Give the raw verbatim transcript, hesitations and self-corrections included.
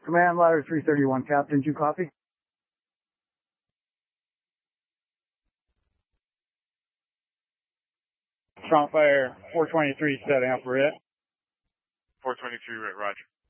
Command ladder three thirty-one, Captain, do you copy? Strong fire four twenty-three setting up for it. four twenty-three, right, roger.